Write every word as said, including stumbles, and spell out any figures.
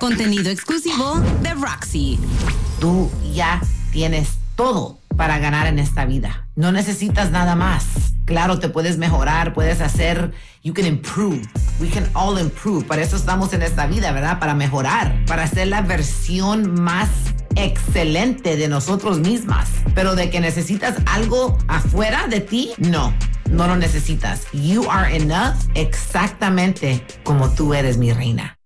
Contenido exclusivo de Roxy. Tú ya tienes todo para ganar en esta vida. No necesitas nada más. Claro, te puedes mejorar, puedes hacer, you can improve. We can all improve. Para eso estamos en esta vida, ¿verdad? Para mejorar, para ser la versión más excelente de nosotros mismas. Pero de que necesitas algo afuera de ti, no, no lo necesitas. You are enough exactamente como tú eres, mi reina.